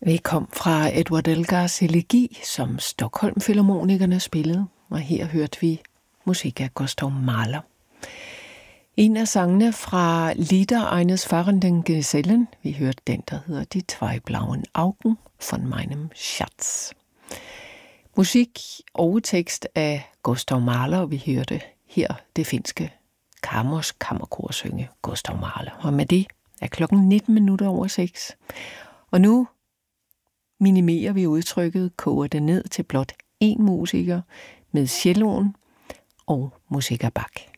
Vi kom fra Edward Elgars elegi, som Stockholm-filharmonikerne spillede, og her hørte vi musik af Gustav Mahler. En af sangene fra Lieder eines fahrenden Gesellen, vi hørte den, der hedder Die zwei blauen Augen von meinem Schatz. Musik og tekst af Gustav Mahler, og vi hørte her det finske Kamers Kammerkor synge Gustav Mahler. Og med det er klokken 19:19. Og nu minimerer vi udtrykket, koger det ned til blot én musiker med celloen og musik af Bach.